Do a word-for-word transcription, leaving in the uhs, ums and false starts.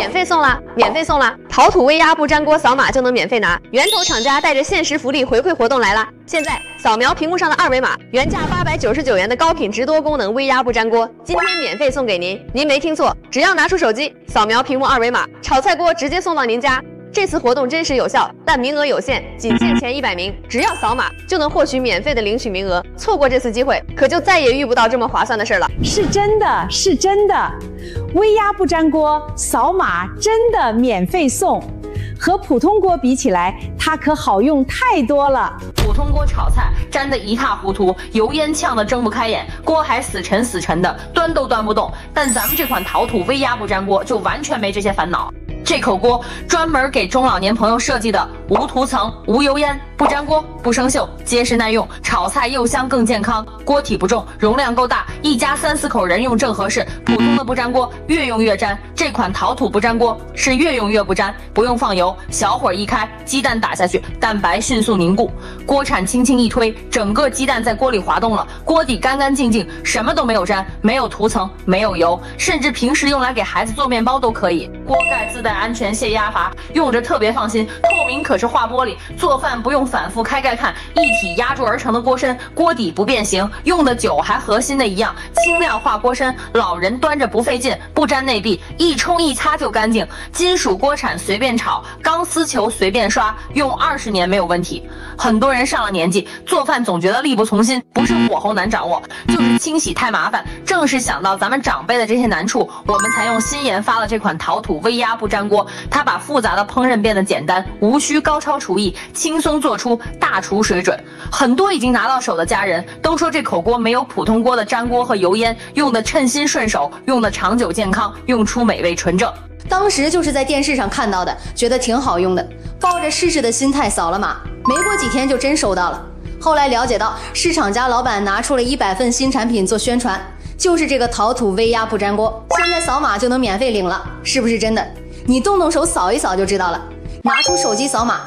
免费送啦！免费送啦！陶土微压不粘锅，扫码就能免费拿。源头厂家带着限时福利回馈活动来啦！现在扫描屏幕上的二维码，原价八百九十九元的高品质多功能微压不粘锅，今天免费送给您。您没听错，只要拿出手机扫描屏幕二维码，炒菜锅直接送到您家。这次活动真实有效，但名额有限，仅限前一百名。只要扫码就能获取免费的领取名额，错过这次机会，可就再也遇不到这么划算的事了。 是真的，是真的，微压不粘锅，扫码真的免费送。和普通锅比起来，它可好用太多了。 普通锅炒菜粘得一塌糊涂，油烟呛得睁不开眼，锅还死沉死沉的，端都端不动。但咱们这款陶土微压不粘锅就完全没这些烦恼。这口锅专门给中老年朋友设计的，无涂层、无油烟、不粘锅、不生锈，结实耐用，炒菜又香更健康。锅体不重，容量够大，一家三四口人用正合适。普通的不粘锅越用越粘，这款陶土不粘锅是越用越不粘，不用放油，小火一开，鸡蛋打下去，蛋白迅速凝固，锅铲轻轻一推，整个鸡蛋在锅里滑动了，锅底干干净净，什么都没有粘，没有涂层，没有油，甚至平时用来给孩子做面包都可以。锅盖自带安全泄压阀，用着特别放心。透明可视化玻璃，做饭不用反复开盖看，一体压铸而成的锅身，锅底不变形，用的久还和新的一样。轻量化锅身，老人端着不费劲，不粘内壁，一冲一擦就干净。金属锅铲随便炒，钢丝球随便刷，用二十年没有问题。很多人上了年纪，做饭总觉得力不从心，不是火候难掌握，就是清洗太麻烦。正是想到咱们长辈的这些难处，我们才用新研发了这款陶土微压不粘锅。它把复杂的烹饪变得简单，无需高超厨艺，轻松做出大厨水准。很多已经拿到手的家人都说这口锅没有普通锅的粘锅和油烟，用的称心顺手，用的长久健康，用出美味纯正。 当时就是在电视上看到的，觉得挺好用的，抱着试试的心态扫了码，没过几天就真收到了。后来了解到，市场家老板拿出了一百份新产品做宣传，就是这个陶土微压不粘锅，现在扫码就能免费领了，是不是真的？你动动手扫一扫就知道了。拿出手机扫码，